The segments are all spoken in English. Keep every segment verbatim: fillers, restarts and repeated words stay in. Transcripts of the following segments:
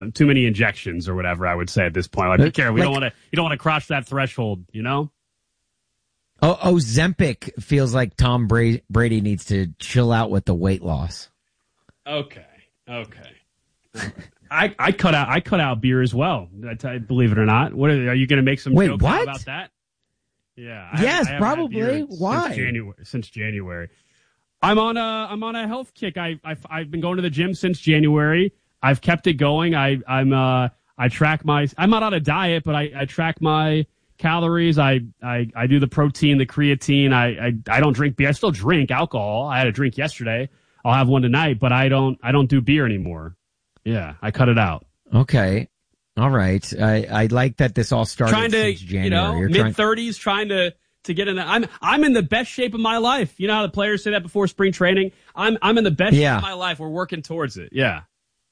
too many injections or whatever. I would say at this point, like, be careful. We like, don't want to. You don't want to cross that threshold. You know. Oh, Ozempic feels like Tom Brady, Brady needs to chill out with the weight loss. Okay. Okay. I, I cut out I cut out beer as well. I, believe it or not. What are, are you going to make some Wait, jokes what? about that? Yeah. I yes, haven't, I haven't probably. had beer Why? Since January. Since January. I'm on a I'm on a health kick. I I've, I've been going to the gym since January. I've kept it going. I I'm uh I track my I'm not on a diet, but I, I track my calories. I, I I do the protein, the creatine. I, I I don't drink beer. I still drink alcohol. I had a drink yesterday. I'll have one tonight, but I don't I don't do beer anymore. Yeah, I cut it out. Okay. All right. I, I like that this all started trying to, since January. you know, You're mid thirties, trying to to get in the, I'm I'm in the best shape of my life. You know how the players say that before spring training? I'm I'm in the best yeah. shape of my life. We're working towards it. Yeah.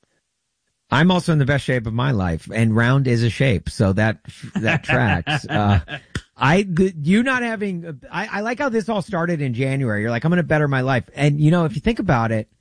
I'm also in the best shape of my life, and round is a shape, so that that tracks. uh, I the, you not having I, I like how this all started in January. You're like, I'm going to better my life, and you know, if you think about it,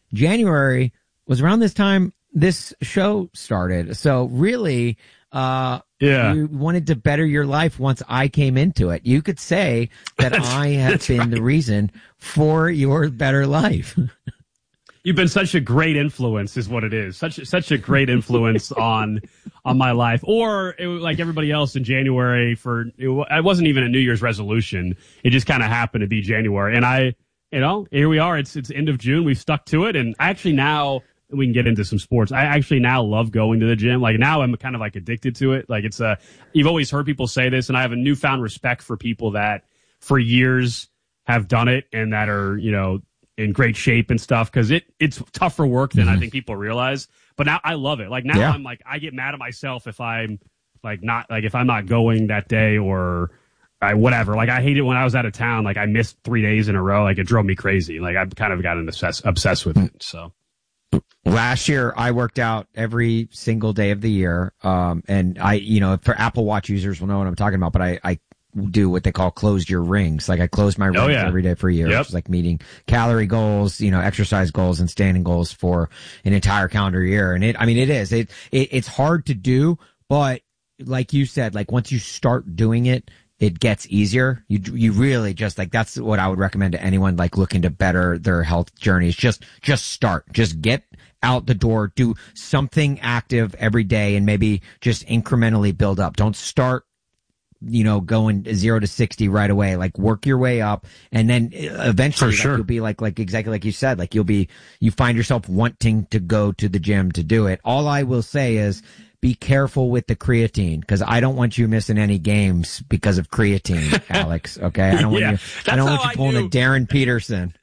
January was around this time this show started. So really, uh, yeah. you wanted to better your life once I came into it. You could say that I have been right. the reason for your better life. You've been such a great influence, is what it is. Such such a great influence on on my life. Or it, like everybody else in January, for it, it wasn't even a New Year's resolution. It just kind of happened to be January, and I, you know, here we are. It's it's end of June. We've stuck to it, and actually now we can get into some sports. I actually now love going to the gym. Like now, I'm kind of like addicted to it. Like it's a. You've always heard people say this, and I have a newfound respect for people that for years have done it and that are, you know, in great shape and stuff, because it it's tougher work than mm-hmm. I think people realize. But now I love it. Like now yeah. I'm like, I get mad at myself if I'm like not like if I'm not going that day or I, whatever. Like I hate it when I was out of town. Like I missed three days in a row. Like it drove me crazy. Like I've kind of gotten obsessed obsessed with it. So last year I worked out every single day of the year. Um, and I, you know, for Apple Watch users will know what I'm talking about. But I, I do what they call closed your rings. Like I closed my rings oh, yeah. every day for a year, yep. which is like meeting calorie goals, you know, exercise goals and standing goals for an entire calendar year. And it, I mean, it is, it, it, it's hard to do, but like you said, like once you start doing it, it gets easier. You, you really just like, that's what I would recommend to anyone like looking to better their health journeys. Just, just start, just get out the door, do something active every day and maybe just incrementally build up. Don't start, you know, going zero to sixty right away. Like work your way up, and then eventually, like, sure. you'll be like, like exactly like you said, like you'll be, you find yourself wanting to go to the gym to do it. All I will say is, be careful with the creatine, because I don't want you missing any games because of creatine, Alex. Okay, I don't want yeah, you. I don't want you pulling a Darren Peterson.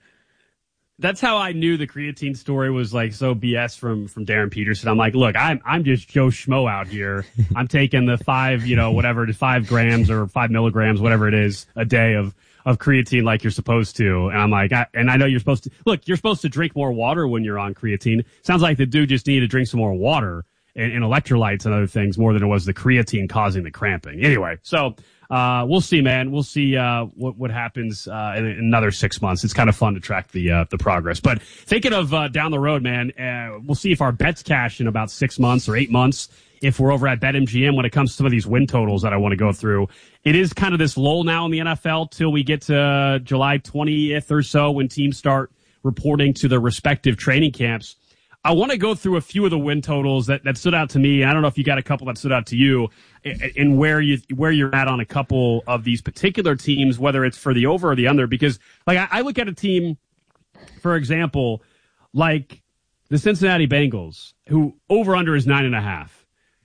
That's how I knew the creatine story was like so B S from, from Darren Peterson. I'm like, look, I'm, I'm just Joe Schmo out here. I'm taking the five, you know, whatever it is, five grams or five milligrams, whatever it is a day of, of creatine like you're supposed to. And I'm like, I, and I know you're supposed to, look, you're supposed to drink more water when you're on creatine. Sounds like the dude just needed to drink some more water and, and electrolytes and other things more than it was the creatine causing the cramping. Anyway, so, Uh, we'll see, man. We'll see, uh, what, what happens, uh, in, in another six months. It's kind of fun to track the, uh, the progress. But thinking of, uh, down the road, man, uh, we'll see if our bets cash in about six months or eight months. If we're over at BetMGM when it comes to some of these win totals that I want to go through. It is kind of this lull now in the N F L till we get to July twentieth or so when teams start reporting to their respective training camps. I want to go through a few of the win totals that, that stood out to me. I don't know if you got a couple that stood out to you and where you, where you're at on a couple of these particular teams, whether it's for the over or the under, because like I, I look at a team, for example, like the Cincinnati Bengals, who over under is nine and a half.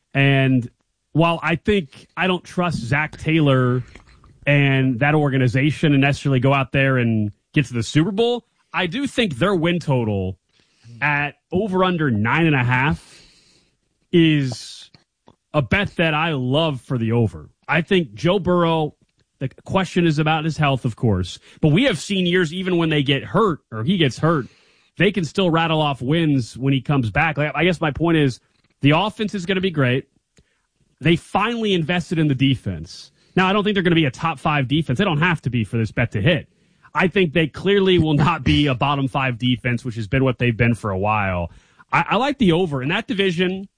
And while I think I don't trust Zach Taylor and that organization and necessarily go out there and get to the Super Bowl, I do think their win total at over under nine and a half is a bet that I love for the over. I think Joe Burrow, the question is about his health, of course, but we have seen years, even when they get hurt or he gets hurt, they can still rattle off wins when he comes back. Like, I guess my point is the offense is going to be great. They finally invested in the defense. Now, I don't think they're going to be a top five defense. They don't have to be for this bet to hit. I think they clearly will not be a bottom five defense, which has been what they've been for a while. I, I like the over in that division.